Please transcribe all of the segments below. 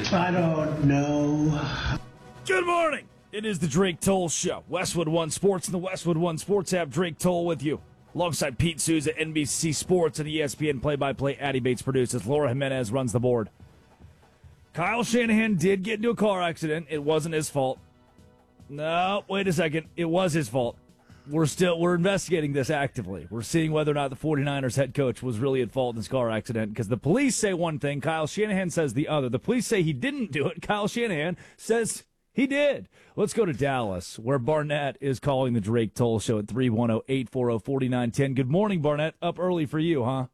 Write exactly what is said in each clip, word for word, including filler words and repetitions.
I don't know. Good morning. It is the Drake Toll Show. Westwood One Sports and the Westwood One Sports app. Drake Toll with you. Alongside Pete Souza, N B C Sports and E S P N play-by-play. Addy Bates produces. Laura Jimenez runs the board. Kyle Shanahan did get into a car accident. It wasn't his fault. No, wait a second. It was his fault. We're still we're investigating this actively. We're seeing whether or not the 49ers head coach was really at fault in this car accident, because the police say one thing, Kyle Shanahan says the other. The police say he didn't do it. Kyle Shanahan says he did. Let's go to Dallas, where Barnett is calling the Drake Toll Show at three one zero, eight four zero, four nine one zero. Good morning, Barnett. Up early for you, huh?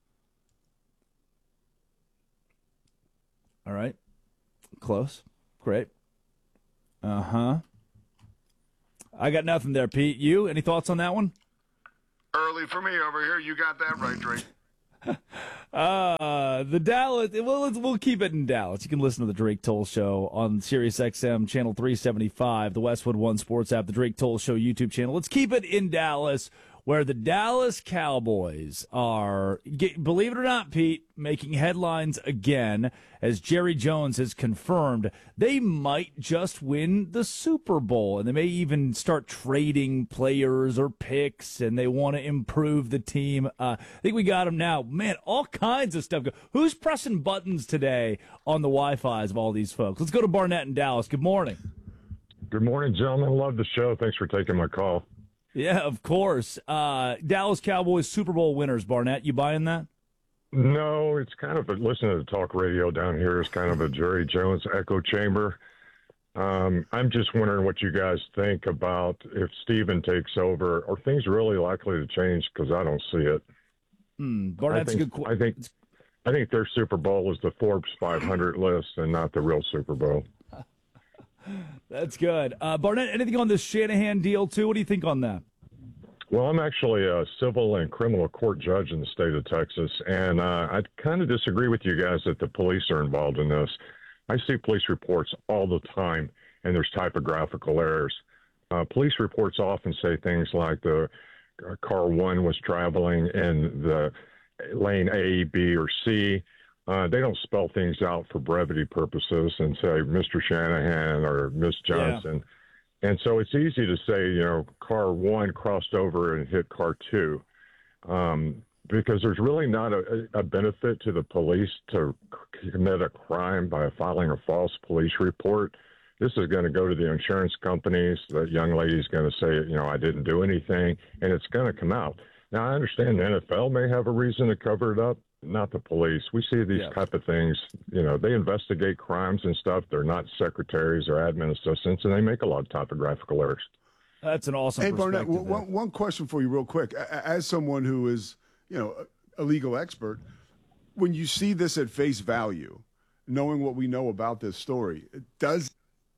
All right. Close. Great. Uh-huh. I got nothing there, Pete. You? Any thoughts on that one? Early for me over here. You got that right, Drake. uh, the Dallas, well, let's, we'll keep it in Dallas. You can listen to the Drake Toll Show on Sirius X M channel three seventy-five, the Westwood One Sports app, the Drake Toll Show YouTube channel. Let's keep it in Dallas, where the Dallas Cowboys are, believe it or not, Pete, making headlines again, as Jerry Jones has confirmed they might just win the Super Bowl, and they may even start trading players or picks, and they want to improve the team. Uh, I think we got them now. Man, all kinds of stuff. Who's pressing buttons today on the Wi-Fi's of all these folks? Let's go to Barnett in Dallas. Good morning. Good morning, gentlemen. Love the show. Thanks for taking my call. Yeah, of course. Uh, Dallas Cowboys Super Bowl winners, Barnett. You buying that? No, it's kind of a, listening to talk radio down here is kind of a Jerry Jones echo chamber. Um, I'm just wondering what you guys think about if Steven takes over. Are things really likely to change? Because I don't see it. Mm, Barnett's I think, a good qu- I think, I think their Super Bowl is the Forbes five hundred list and not the real Super Bowl. That's good. Uh, Barnett, anything on this Shanahan deal, too? What do you think on that? Well, I'm actually a civil and criminal court judge in the state of Texas, and uh, I kind of disagree with you guys that the police are involved in this. I see police reports all the time, and there's typographical errors. Uh, police reports often say things like the uh, car one was traveling in the lane A, B, or C. Uh, they don't spell things out for brevity purposes and say Mister Shanahan or Miss Johnson. Yeah. And so it's easy to say, you know, car one crossed over and hit car two, um, because there's really not a, a benefit to the police to commit a crime by filing a false police report. This is going to go to the insurance companies. That young lady's going to say, you know, I didn't do anything, and it's going to come out. Now, I understand the N F L may have a reason to cover it up, not the police. We see these yeah. type of things. You know, they investigate crimes and stuff. They're not secretaries or admin assistants, and they make a lot of typographical errors. That's an awesome Hey, perspective. Barnett, one, one question for you real quick. As someone who is, you know, a legal expert, when you see this at face value, knowing what we know about this story, does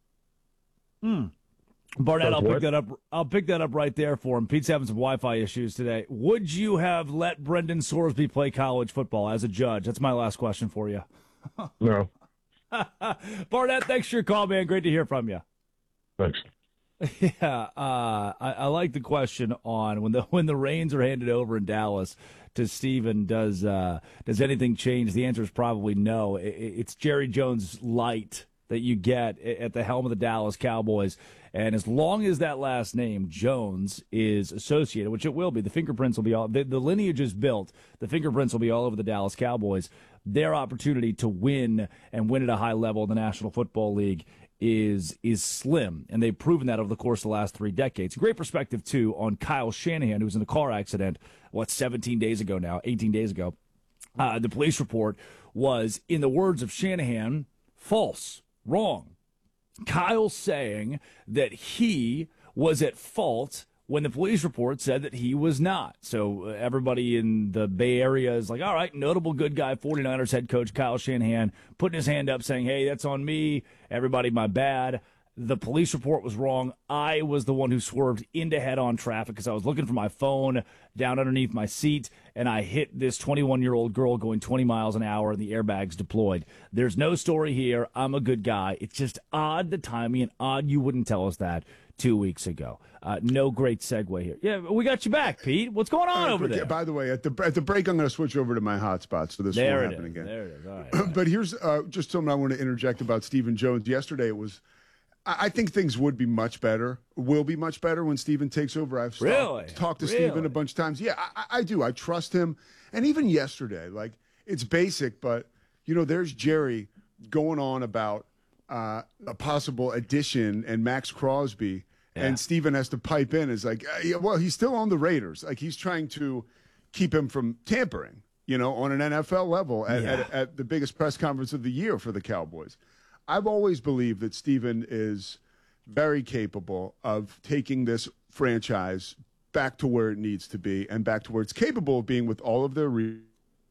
Hmm. Barnett, I'll what? pick that up. I'll pick that up right there for him. Pete's having some Wi-Fi issues today. Would you have let Brendan Sorsby play college football as a judge? That's my last question for you. No. Barnett, thanks for your call, man. Great to hear from you. Thanks. Yeah, uh, I, I like the question on when the when the reins are handed over in Dallas to Steven, does uh, does anything change? The answer is probably no. It, it's Jerry Jones light that you get at the helm of the Dallas Cowboys. And as long as that last name, Jones, is associated, which it will be, the fingerprints will be all, the, the lineage is built, the fingerprints will be all over the Dallas Cowboys. Their opportunity to win and win at a high level in the National Football League is is slim. And they've proven that over the course of the last three decades. Great perspective, too, on Kyle Shanahan, who was in a car accident, what, seventeen days ago now, eighteen days ago. Uh, the police report was, in the words of Shanahan, false. Wrong. Kyle saying that he was at fault when the police report said that he was not. So uh, everybody in the Bay Area is like, all right, notable good guy, 49ers head coach Kyle Shanahan, putting his hand up saying, hey, that's on me. Everybody, my bad. The police report was wrong. I was the one who swerved into head-on traffic because I was looking for my phone down underneath my seat, and I hit this twenty-one-year-old girl going twenty miles an hour, and the airbags deployed. There's no story here. I'm a good guy. It's just odd, the timing, and odd you wouldn't tell us that two weeks ago. Uh, no great segue here. Yeah, we got you back, Pete. What's going on Uh, over there? By the way, at the at the break, I'm going to switch over to my hotspot, so this There won't it happen is. again. There it is. All right. All right. But here's uh, just something I want to interject about Stephen Jones. Yesterday, it was. I I think things would be much better, will be much better when Stephen takes over. I've stopped- Really? talked to Really? Stephen a bunch of times. Yeah, I, I do. I trust him. And even yesterday, like, it's basic, but, you know, there's Jerry going on about uh, a possible addition and Max Crosby, Yeah. and Stephen has to pipe in. Is like, uh, yeah, well, he's still on the Raiders. Like, he's trying to keep him from tampering, you know, on an N F L level at, Yeah. at, at the biggest press conference of the year for the Cowboys. I've always believed that Stephen is very capable of taking this franchise back to where it needs to be and back to where it's capable of being with all of their re-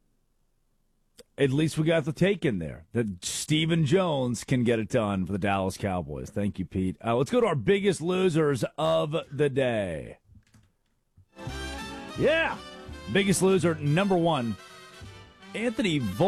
At least we got the take in there that Stephen Jones can get it done for the Dallas Cowboys. Thank you, Pete. Uh, let's go to our biggest losers of the day. Yeah. Biggest loser, number one, Anthony Vol.